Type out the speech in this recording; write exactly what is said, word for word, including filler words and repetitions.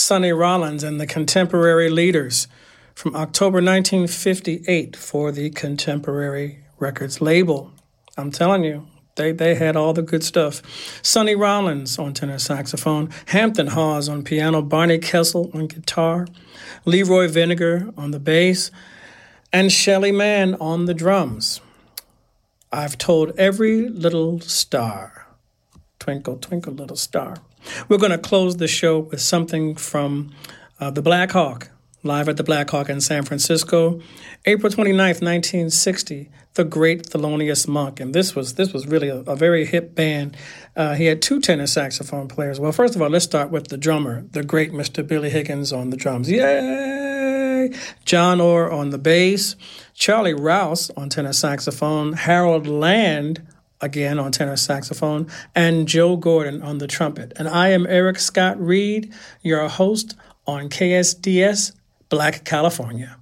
Sonny Rollins and the Contemporary Leaders from October nineteen fifty-eight for the Contemporary Records label. I'm telling you, they, they had all the good stuff. Sonny Rollins on tenor saxophone, Hampton Hawes on piano, Barney Kessel on guitar, Leroy Vinegar on the bass, and Shelly Manne on the drums. I've told every little star, twinkle, twinkle, little star. We're going to close the show with something from uh, the Black Hawk, live at the Black Hawk in San Francisco, April twenty-ninth, nineteen sixty, The Great Thelonious Monk. And this was this was really a, a very hip band. Uh, he had two tenor saxophone players. Well, first of all, let's start with the drummer, the great Mister Billy Higgins on the drums. Yay! John Orr on the bass, Charlie Rouse on tenor saxophone, Harold Land again on tenor saxophone, and Joe Gordon on the trumpet. And I am Eric Scott Reed, your host on K S D S Black California.